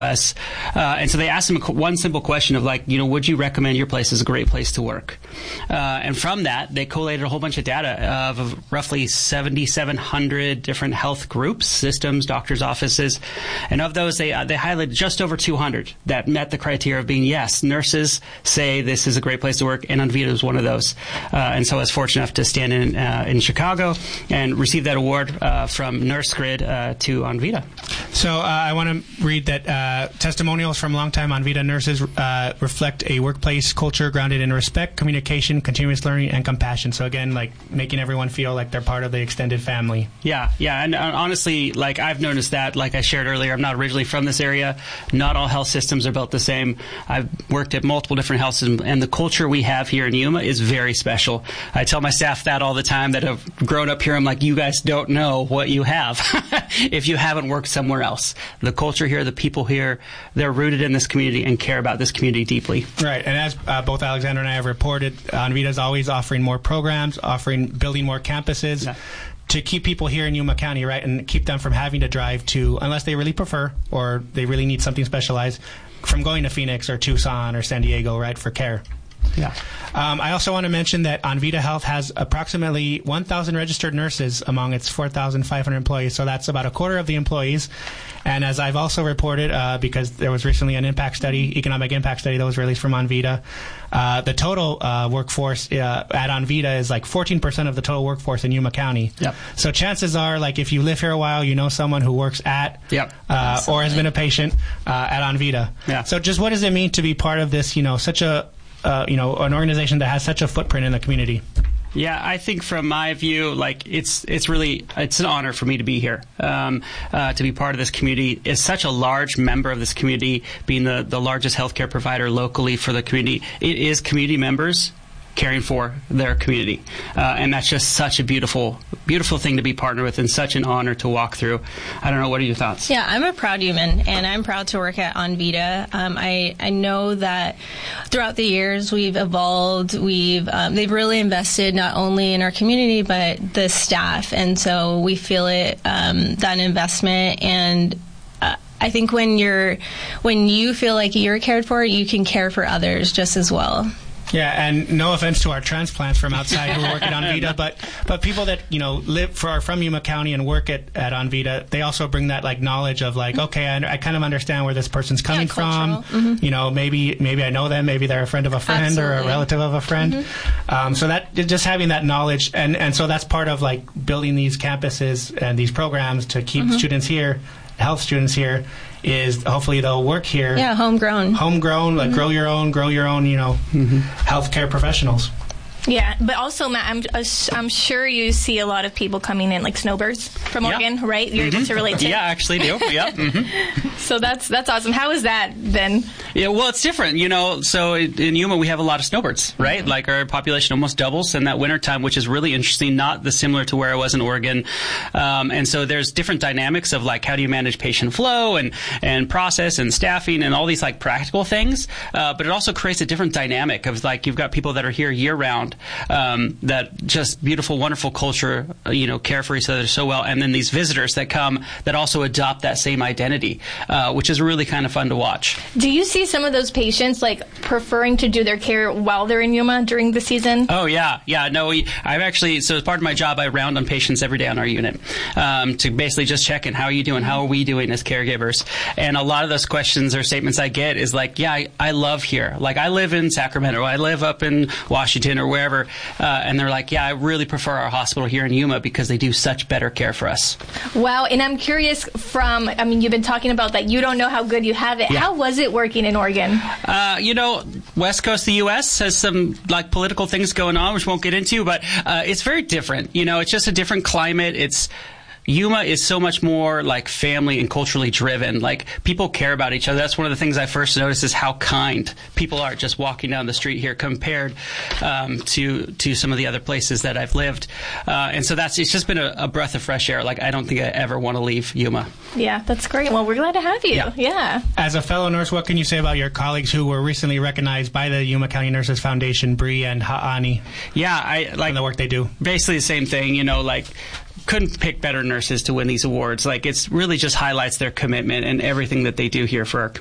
And so they asked him one simple question of like, would you recommend your place as a great place to work? And from that, they collated a whole bunch of data of roughly 7,700 different health groups, systems, doctors' offices. And of those, they highlighted just over 200 that met the criteria of being, yes, nurses say this is a great place to work, and Onvita is one of those. And so I was fortunate enough to stand in Chicago and receive that award from NurseGrid to Onvita. So I want to read that testimonials from longtime Onvita nurses reflect a workplace culture grounded in respect, communication, continuous learning, and compassion. So again, like making everyone feel like they're part of the extended family. Yeah, and honestly, like I've noticed that, like I shared earlier, I'm not originally from this area. Not all health systems are built the same. I've worked at multiple different health systems, and the culture we have here in Yuma is very special. I tell my staff that all the time that have grown up here. I'm like, you guys don't know what you have if you haven't worked somewhere else. The culture here, the people here, they're rooted in this community and care about this community deeply. Right, and as both Alexander and I have reported, Onvita is always offering more programs, building more campuses to keep people here in Yuma County, right, and keep them from having to drive to, unless they really prefer or they really need something specialized, from going to Phoenix or Tucson or San Diego, right, for care. Yeah. I also want to mention that Onvita Health has approximately 1,000 registered nurses among its 4,500 employees, so that's about a quarter of the employees. And as I've also reported, because there was recently an economic impact study that was released from Onvita, the total workforce at Onvita is like 14% of the total workforce in Yuma County. Yep. So chances are, like if you live here a while, you know someone who works at or has been a patient at Onvita. Yeah. So just what does it mean to be part of this, such a an organization that has such a footprint in the community? Yeah, I think from my view, like it's an honor for me to be here, to be part of this community. It's such a large member of this community, being the largest healthcare provider locally for the community. It is community members caring for their community, and that's just such a beautiful thing to be partnered with, and such an honor to walk through. I don't know, what are your thoughts? Yeah, I'm a proud human, and I'm proud to work at Onvita. I know that throughout the years we've evolved. They've really invested not only in our community but the staff, and so we feel it, that investment. And I think when you feel like you're cared for, you can care for others just as well. Yeah, and no offense to our transplants from outside who work at Onvita, but people that are from Yuma County and work at Onvita, they also bring that like knowledge of like, okay, I kind of understand where this person's coming from. Mm-hmm. Maybe I know them, maybe they're a friend of a friend. Absolutely. Or a relative of a friend. Mm-hmm. So that just having that knowledge, and so that's part of like building these campuses and these programs to keep students here, health students here. Is hopefully they'll work here. Yeah, homegrown, like grow your own, healthcare professionals. Yeah, but also, Matt, I'm sure you see a lot of people coming in, like snowbirds from Oregon, right? You're able to relate to. Yeah, I actually do. Yeah. Mm-hmm. So that's awesome. How is that then? Yeah, well, it's different. So in Yuma we have a lot of snowbirds, right? Mm-hmm. Like our population almost doubles in that wintertime, which is really interesting. Not similar to where I was in Oregon, and so there's different dynamics of like how do you manage patient flow and process and staffing and all these like practical things. But it also creates a different dynamic of like you've got people that are here year round. That just beautiful, wonderful culture, care for each other so well. And then these visitors that come that also adopt that same identity, which is really kind of fun to watch. Do you see some of those patients like preferring to do their care while they're in Yuma during the season? Oh, yeah. Yeah. No, so as part of my job, I round on patients every day on our unit to basically just check in. How are you doing? How are we doing as caregivers? And a lot of those questions or statements I get is like, yeah, I love here. Like I live in Sacramento. I live up in Washington or wherever. And they're like, yeah, I really prefer our hospital here in Yuma because they do such better care for us. Wow. And I'm curious you've been talking about that you don't know how good you have it. Yeah. How was it working in Oregon? West Coast of the U.S. has some like political things going on, which we won't get into, but it's very different. It's just a different climate. Yuma is so much more like family and culturally driven. Like people care about each other. That's one of the things I first noticed is how kind people are just walking down the street here compared to some of the other places that I've lived. And so it's just been a breath of fresh air. Like I don't think I ever want to leave Yuma. Yeah, that's great. Well, we're glad to have you. Yeah. As a fellow nurse, what can you say about your colleagues who were recently recognized by the Yuma County Nurses Foundation, Bree and Ha'ani? Yeah, I like the work they do. Basically the same thing. couldn't pick better nurses to win these awards. Like, it's really just highlights their commitment and everything that they do here for our community.